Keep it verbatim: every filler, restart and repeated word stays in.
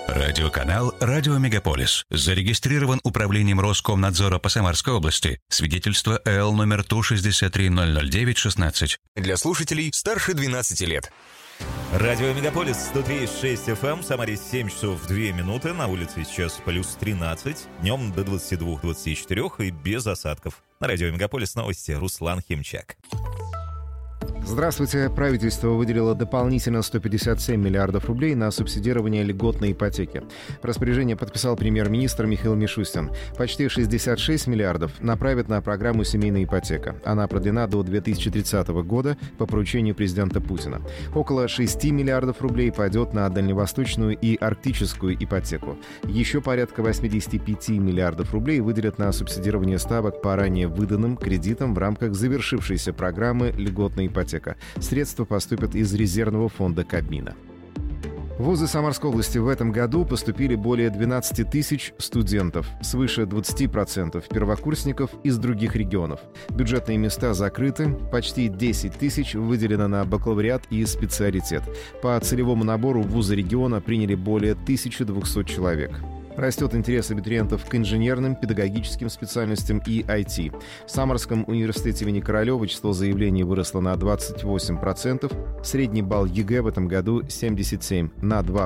Радиоканал «Радио Мегаполис». Зарегистрирован управлением Роскомнадзора по Самарской области. Свидетельство эл номер Ту шестьдесят три ноль ноль девять шестнадцать. Для слушателей старше двенадцати лет. Радио Мегаполис, сто три и шесть эф эм, в Самаре семь часов две минуты, на улице сейчас плюс тринадцать, днем до двадцати двух - двадцати четырёх и без осадков. На Радио Мегаполис новости, Руслан Химчак. Здравствуйте. Правительство выделило дополнительно сто пятьдесят семь миллиардов рублей на субсидирование льготной ипотеки. Распоряжение подписал премьер-министр Михаил Мишустин. Почти шестьдесят шесть миллиардов направят на программу «Семейная ипотека». Она продлена до две тысячи тридцатого года по поручению президента Путина. Около шести миллиардов рублей пойдет на дальневосточную и арктическую ипотеку. Еще порядка восьмидесяти пяти миллиардов рублей выделят на субсидирование ставок по ранее выданным кредитам в рамках завершившейся программы «Льготная ипотека». Средства поступят из резервного фонда Кабмина. В вузы Самарской области в этом году поступили более двенадцати тысяч студентов, свыше двадцати процентов первокурсников из других регионов. Бюджетные места закрыты, почти десять тысяч выделено на бакалавриат и специалитет. По целевому набору в вузы региона приняли более тысячи двухсот человек. Растет интерес абитуриентов к инженерным, педагогическим специальностям и ай ти. В Самарском университете имени Королева число заявлений выросло на двадцать восемь процентов. Средний балл ЕГЭ в этом году семьдесят семь, на два